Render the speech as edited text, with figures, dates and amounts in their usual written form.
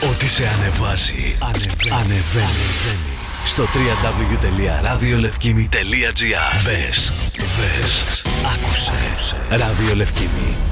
Ό,τι σε ανεβάζει, ανεβαίνει. Στο www.radiolefkimi.gr. Μπες, άκουσε. Ράδιο Λευκήμη.